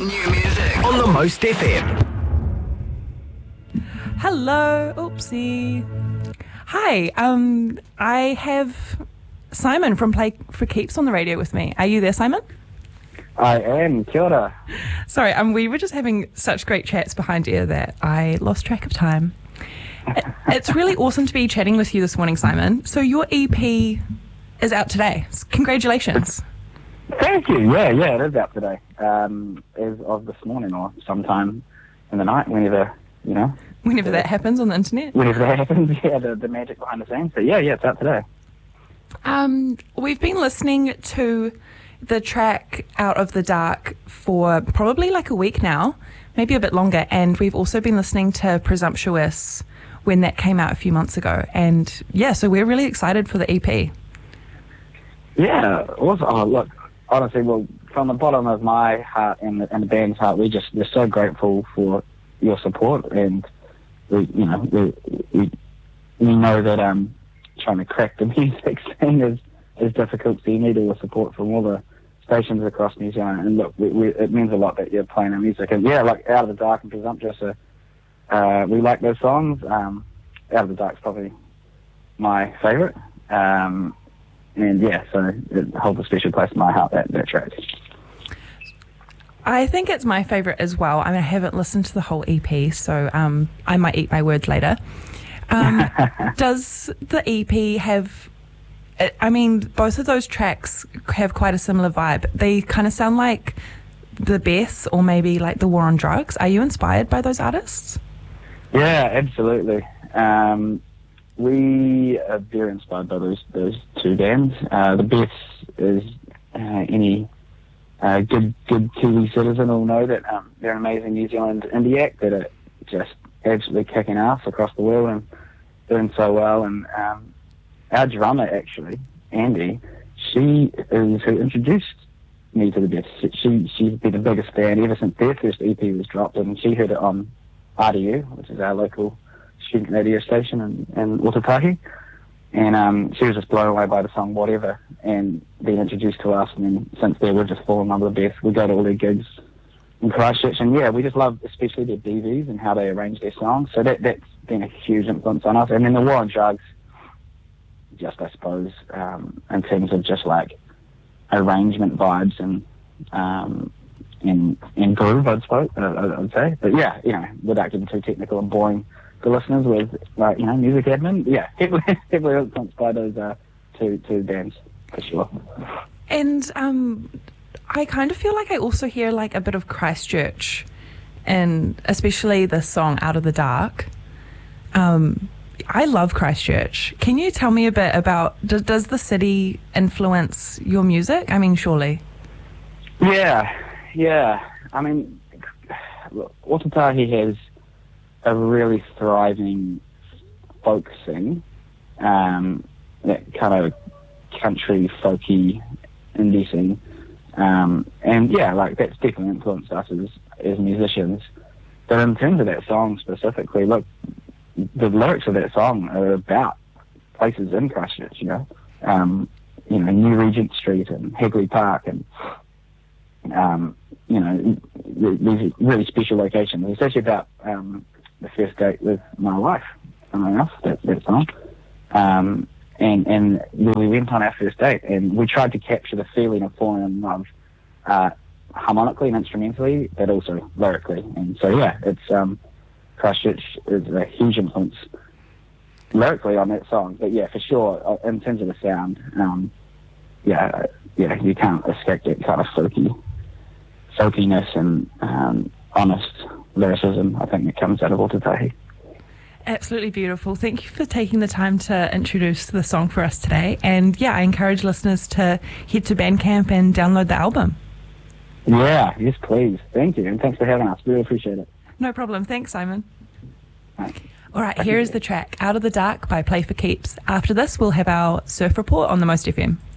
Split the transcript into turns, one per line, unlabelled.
New music on the Most FM.
Hello, oopsie. Hi, I have Simon from Play for Keeps on the radio with me. Are you there, Simon?
I am. Kia ora.
Sorry, we were just having such great chats behind ear that I lost track of time. It's really awesome to be chatting with you this morning, Simon. So your EP is out today. Congratulations.
Thank you. Yeah, it is out today. As of this morning or sometime in the night, whenever
that happens on the internet.
Whenever that happens, yeah, the magic behind the scenes. So yeah, it's out today.
We've been listening to the track Out of the Dark for probably like a week now, maybe a bit longer, and we've also been listening to Presumptuous when that came out a few months ago. And yeah, so we're really excited for the EP.
Yeah, also, look, honestly, well, from the bottom of my heart and the band's heart, we're so grateful for your support, and we know that trying to crack the music scene is difficult, so you need all the support from all the stations across New Zealand. And look, it means a lot that you're playing our music. And yeah, like Out of the Dark and Presumptuous, we like those songs. Out of the Dark's probably my favourite. And yeah, so it holds a special place in my heart, that track.
I think it's my favourite as well. I mean, I haven't listened to the whole EP, so I might eat my words later. Does the EP have... I mean, both of those tracks have quite a similar vibe. They kind of sound like the Beth or maybe like the War on Drugs. Are you inspired by those artists?
Yeah, absolutely. We are very inspired by those two bands. The Beth is any good Kiwi citizen will know that they're an amazing New Zealand indie act that are just absolutely kicking ass across the world and doing so well. And our drummer, actually, Andy, she is who introduced me to the Beth. She's been the biggest fan ever since their first EP was dropped, and she heard it on RDU, which is our local student radio station in Otatahi. And she was just blown away by the song Whatever, and being introduced to us. And then since then, we've just fallen in love with Beth. We go to all their gigs in Christchurch, and yeah, we just love especially their DVs and how they arrange their songs. So that's been a huge influence on us. And then the War on Drugs, just I suppose, in terms of just like arrangement vibes and groove, I would say. But yeah, without getting too technical and boring the listeners with music admin, yeah, heavily influenced by those two bands for sure.
And I kind of feel like I also hear like a bit of Christchurch, and especially the song Out of the Dark. I love Christchurch. Can you tell me a bit about, does the city influence your music? I mean, surely. Yeah. I mean, Otatahi has a really thriving folk scene, that kind of country folky indie scene. And yeah, like that's definitely influenced us as musicians. But in terms of that song specifically, look, the lyrics of that song are about places in Christchurch, New Regent Street and Hagley Park and, these really special locations. It's actually about the first date with my wife, funnily enough, that song. And we went on our first date, and we tried to capture the feeling of falling in love harmonically and instrumentally, but also lyrically. And so, yeah, it's... Christchurch is a huge influence lyrically on that song, but yeah, for sure, in terms of the sound, you can't escape that kind of folkiness and honest lyricism, I think, that comes out of Otatahi. Absolutely beautiful. Thank you for taking the time to introduce the song for us today. And yeah, I encourage listeners to head to Bandcamp and download the album.
Yeah, yes, please. Thank you, and thanks for having us. Really appreciate it.
No problem. Thanks, Simon.
Right.
All right, here is the track Out of the Dark by Play for Keeps. After this, we'll have our surf report on the Most FM.